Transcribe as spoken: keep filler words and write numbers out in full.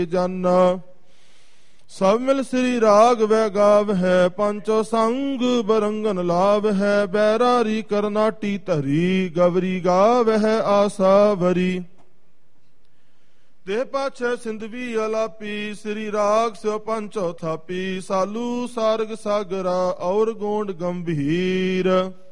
ਜਨ ਸਭ ਮਿਲ ਸ੍ਰੀ ਰਾਗ ਵੈ ਗਾਵ ਹੈ ਪੰਚੋ ਸੰਗ ਬਰੰਗਨ ਲਾਭ ਹੈ ਬੈਰਾਰੀ ਕਰਨਾਟੀ ਧਰੀ ਗਵਰੀ ਗਾਵ ਹੈ ਆਸਾ ਵਰੀ ਦੇਹ ਪਾਛੈ ਸਿੰਧਵੀ ਅਲਾਪੀ ਸ੍ਰੀ ਰਾਗ ਸਿਓ ਪੰਚੋ ਥਾਪੀ ਸਾਲੂ ਸਾਰਗ ਸਾਗਰਾ ਔਰ ਗੋਂਡ ਗੰਭੀਰ